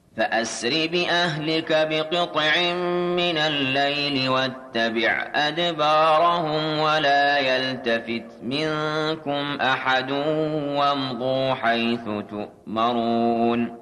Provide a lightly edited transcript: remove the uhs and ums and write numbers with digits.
فأسر بأهلك بقطع من الليل واتبع أدبارهم ولا يلتفت منكم أحد وامضوا حيث تؤمرون